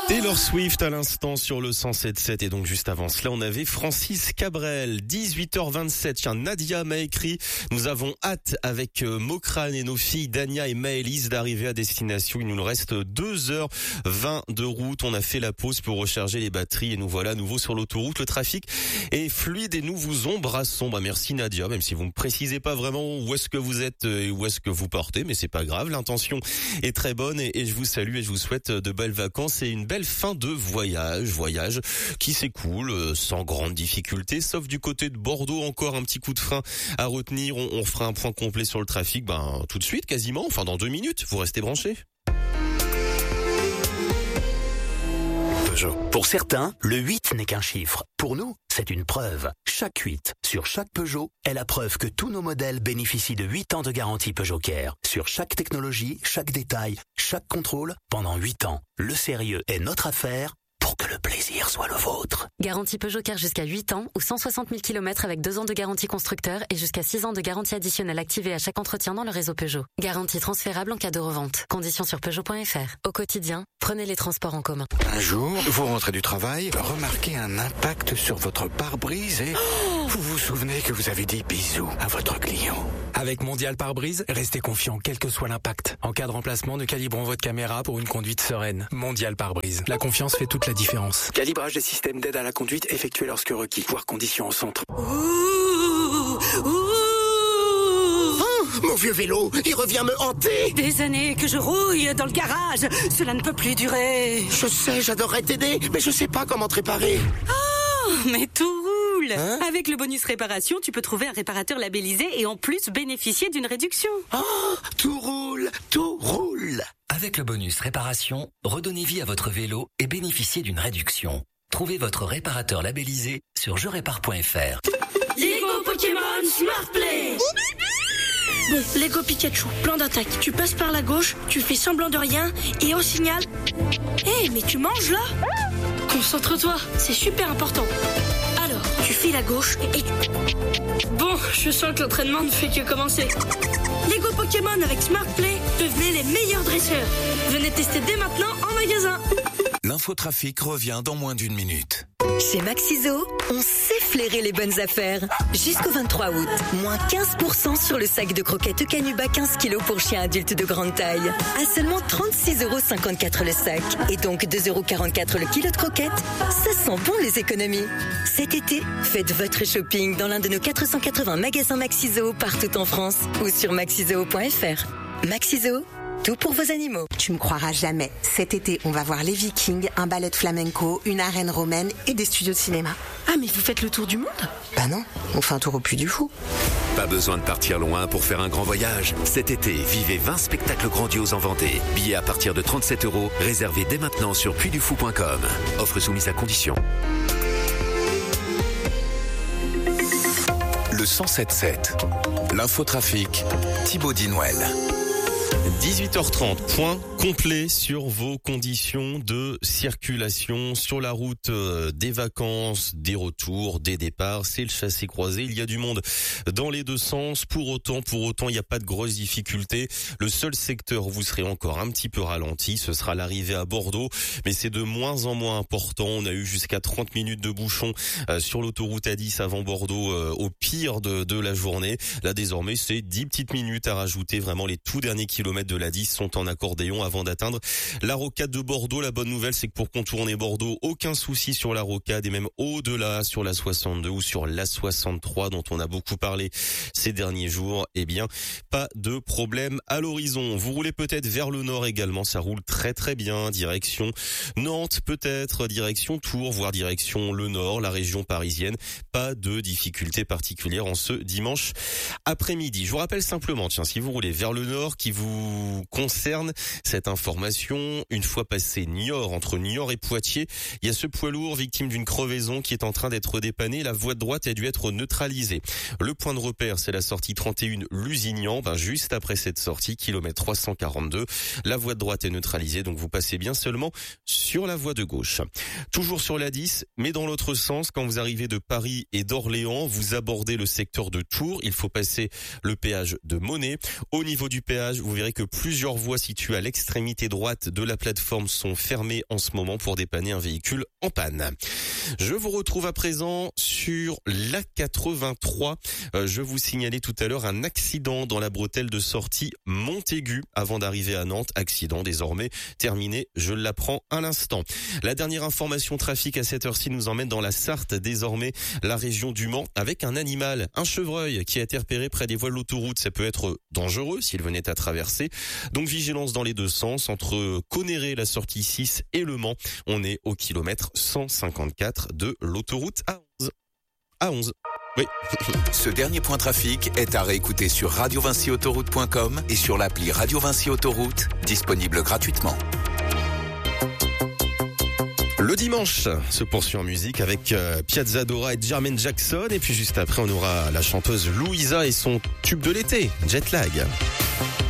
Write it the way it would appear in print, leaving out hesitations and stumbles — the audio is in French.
Taylor Swift à l'instant sur le 107.7 et donc juste avant cela on avait Francis Cabrel. 18h27, tiens, Nadia m'a écrit: nous avons hâte avec Mokrane et nos filles Dania et Maëlys d'arriver à destination. Il nous reste 2h20 de route. On a fait la pause pour recharger les batteries et nous voilà à nouveau sur l'autoroute. Le trafic est fluide et nous vous embrassons. Merci Nadia, même si vous ne précisez pas vraiment où est-ce que vous êtes et où est-ce que vous partez, mais c'est pas grave, l'intention est très bonne et je vous salue et je vous souhaite de belles vacances et une belle fin de voyage qui s'écoule sans grande difficulté, sauf du côté de Bordeaux. Encore un petit coup de frein à retenir. On fera un point complet sur le trafic tout de suite quasiment, enfin dans 2 minutes. Vous restez branchés. Peugeot. Pour certains, le 8 n'est qu'un chiffre. Pour nous, c'est une preuve. Chaque 8 sur chaque Peugeot est la preuve que tous nos modèles bénéficient de 8 ans de garantie Peugeot Care. Sur chaque technologie, chaque détail, chaque contrôle, pendant 8 ans. Le sérieux est notre affaire pour que le plaisir soit le vôtre. Garantie Peugeot Care jusqu'à 8 ans ou 160 000 km avec 2 ans de garantie constructeur et jusqu'à 6 ans de garantie additionnelle activée à chaque entretien dans le réseau Peugeot. Garantie transférable en cas de revente. Conditions sur Peugeot.fr. Au quotidien, prenez les transports en commun. Un jour, vous rentrez du travail, remarquez un impact sur votre pare-brise et vous vous souvenez que vous avez dit bisous à votre client. Avec Mondial Pare-Brise, restez confiant quel que soit l'impact. En cas de remplacement, nous calibrons votre caméra pour une conduite sereine. Mondial Pare-Brise. La confiance fait toute la différence. Calibrage des systèmes d'aide à la conduite effectué lorsque requis. Voir conditions au centre. Mon vieux vélo, il revient me hanter. Des années que je rouille dans le garage. Cela ne peut plus durer. Je sais, j'adorerais t'aider, mais je sais pas comment te réparer. Oh, mais tout roule. Hein? Avec le bonus réparation, tu peux trouver un réparateur labellisé et en plus bénéficier d'une réduction. Oh, tout roule, tout roule. Avec le bonus réparation, redonnez vie à votre vélo et bénéficiez d'une réduction. Trouvez votre réparateur labellisé sur jerépare.fr. Lego Pokémon Smart Play. Bon, Lego Pikachu, plan d'attaque. Tu passes par la gauche, tu fais semblant de rien et au signal... Hé, mais tu manges là? Concentre-toi, c'est super important. Alors, tu files à gauche et... Bon, je sens que l'entraînement ne fait que commencer. Lego Pokémon avec Smart Play, devenez les meilleurs dresseurs. Venez tester dès maintenant en magasin. L'infotrafic revient dans moins d'1 minute. Chez Maxiso, on sait flairer les bonnes affaires. Jusqu'au 23 août, moins 15% sur le sac de croquettes Canuba 15 kg pour chiens adultes de grande taille. À seulement 36,54 € le sac. Et donc 2,44 € le kilo de croquettes. Ça sent bon les économies. Cet été, faites votre shopping dans l'un de nos 480 magasins Maxiso partout en France ou sur maxiso.fr. Maxiso, tout pour vos animaux. Tu me croiras jamais. Cet été, on va voir les Vikings, un ballet de flamenco, une arène romaine et des studios de cinéma. Ah, mais vous faites le tour du monde? Bah non, on fait un tour au Puy du Fou. Pas besoin de partir loin pour faire un grand voyage. Cet été, vivez 20 spectacles grandioses en Vendée. Billets à partir de 37 €, réservés dès maintenant sur puydufou.com. Offre soumise à condition. Le 107.7. L'infotrafic, Thibaut Dinouel. 18h30, point complet sur vos conditions de circulation sur la route des vacances, des retours, des départs. C'est le chassé-croisé. Il y a du monde dans les deux sens. Pour autant, il n'y a pas de grosses difficultés. Le seul secteur où vous serez encore un petit peu ralenti, ce sera l'arrivée à Bordeaux. Mais c'est de moins en moins important. On a eu jusqu'à 30 minutes de bouchon sur l'autoroute A10 avant Bordeaux au pire de la journée. Là, désormais, c'est 10 petites minutes à rajouter. Vraiment, les tout derniers kilomètres de la 10 sont en accordéon avant d'atteindre la rocade de Bordeaux. La bonne nouvelle, c'est que pour contourner Bordeaux, aucun souci sur la rocade et même au-delà sur la 62 ou sur la 63 dont on a beaucoup parlé ces derniers jours. Eh bien, pas de problème à l'horizon. Vous roulez peut-être vers le nord également, ça roule très très bien. Direction Nantes peut-être, direction Tours, voire direction le nord, la région parisienne. Pas de difficultés particulières en ce dimanche après-midi. Je vous rappelle simplement, tiens, si vous roulez vers le nord, qui vous concerne cette information, une fois passé Niort, entre Niort et Poitiers, il y a ce poids lourd victime d'une crevaison qui est en train d'être dépanné. La voie de droite a dû être neutralisée. Le point de repère, c'est la sortie 31 Lusignan. Juste après cette sortie, kilomètre 342, la voie de droite est neutralisée, donc vous passez bien seulement sur la voie de gauche. Toujours sur la 10, mais dans l'autre sens, quand vous arrivez de Paris et d'Orléans, vous abordez le secteur de Tours, il faut passer le péage de Monet. Au niveau du péage, vous verrez que plusieurs voies situées à l'extérieur l'extrémité droite de la plateforme sont fermées en ce moment pour dépanner un véhicule en panne. Je vous retrouve à présent sur l'A83. Je vous signalais tout à l'heure un accident dans la bretelle de sortie Montaigu avant d'arriver à Nantes. Accident désormais terminé, je l'apprends à l'instant. La dernière information trafic à cette heure-ci nous emmène dans la Sarthe, désormais la région du Mans, avec un animal, un chevreuil qui a été repéré près des voies de l'autoroute. Ça peut être dangereux s'il venait à traverser. Donc vigilance dans les deux sens, entre Conneret, la sortie 6 et Le Mans. On est au kilomètre 154 de l'autoroute A11. Oui. Ce dernier point trafic est à réécouter sur radiovincyautoroute.com et sur l'appli Radio Vinci Autoroute, disponible gratuitement. Le dimanche se poursuit en musique avec Piazza Dora et Jermaine Jackson. Et puis juste après, on aura la chanteuse Louisa et son tube de l'été, Jet Lag.